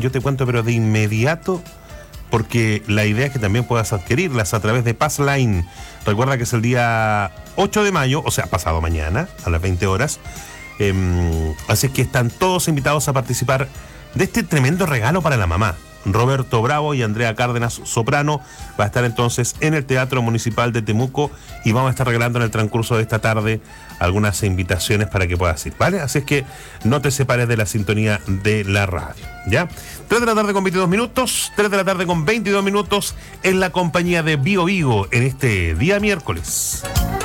yo te cuento, pero de inmediato, porque la idea es que también puedas adquirirlas a través de Passline. Recuerda que es el día 8 de mayo, o sea, pasado mañana, a las 20 horas. Así que están todos invitados a participar de este tremendo regalo para la mamá. Roberto Bravo y Andrea Cárdenas Soprano va a estar entonces en el Teatro Municipal de Temuco y vamos a estar regalando en el transcurso de esta tarde algunas invitaciones para que puedas ir, ¿vale? Así es que no te separes de la sintonía de la radio, ¿ya? 3 de la tarde con 22 minutos, 3 de la tarde con 22 minutos en la compañía de Bio Vigo en este día miércoles.